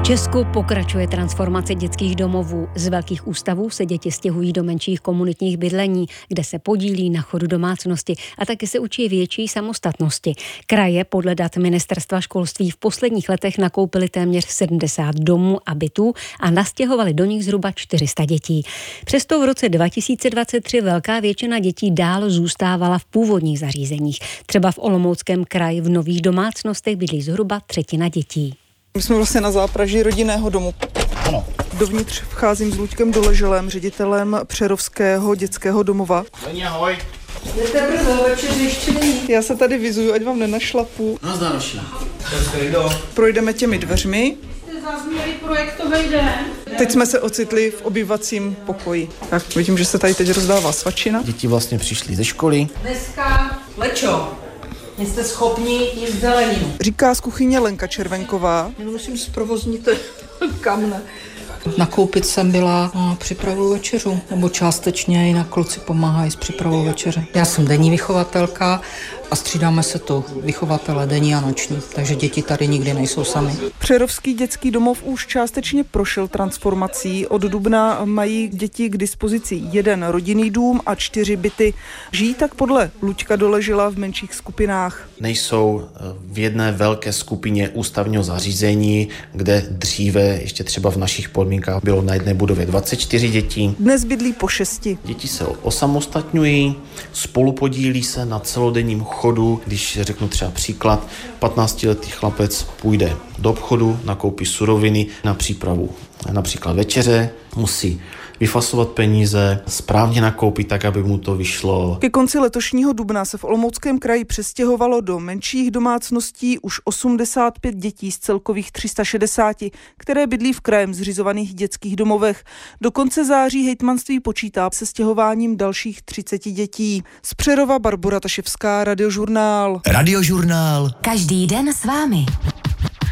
Česku pokračuje transformace dětských domovů. Z velkých ústavů se děti stěhují do menších komunitních bydlení, kde se podílí na chodu domácnosti a taky se učí větší samostatnosti. Kraje podle dat Ministerstva školství v posledních letech nakoupily téměř 70 domů a bytů a nastěhovali do nich zhruba 400 dětí. Přesto v roce 2023 velká většina dětí dál zůstávala v původních zařízeních. Třeba v Olomouckém kraji v nových domácnostech bydlí zhruba třetina dětí. My jsme vlastně na zápraží rodinného domu. Ano. Dovnitř vcházím s Luďkem Doleželem, ředitelem Přerovského dětského domova. Ahoj. Jdete brzo, večer ještě není. Já se tady vizuju, ať vám nenašlapu. Nazdar, Roši. Projdeme těmi dveřmi. Jste zazněli projektový den. Teď jsme se ocitli v obývacím pokoji. Tak vidím, že se tady teď rozdává svačina. Děti vlastně přišly ze školy. Dneska lečo. Jste schopni jíst zeleninu. Říká z kuchyně Lenka Červenková. Musím zprovoznit kamne. Nakoupit jsem byla a připravuju večeřu, nebo částečně jinak kluci pomáhají s přípravou večeře. Já jsem denní vychovatelka a střídáme se to vychovatele denní a noční, takže děti tady nikdy nejsou sami. Přerovský dětský domov už částečně prošel transformací. Od dubna mají děti k dispozici 1 rodinný dům a 4 byty. Žijí tak podle Luďka Doležela v menších skupinách. Nejsou v jedné velké skupině ústavního zařízení, kde dříve ještě třeba v našich podmínkách bylo na jedné budově 24 dětí. Dnes bydlí po 6. Děti se osamostatňují, spolupodílí se na celodenním chodu. Když řeknu třeba příklad, 15letý chlapec půjde do obchodu, nakoupí suroviny na přípravu například večeře, musí vyfasovat peníze, správně nakoupit tak, aby mu to vyšlo. Ke konci letošního dubna se v Olomouckém kraji přestěhovalo do menších domácností už 85 dětí z celkových 360, které bydlí v krajem zřizovaných dětských domovech. Do konce září hejtmanství počítá se stěhováním dalších 30 dětí. Z Přerova Barbora Taševská, Radiožurnál. Radiožurnál. Každý den s vámi.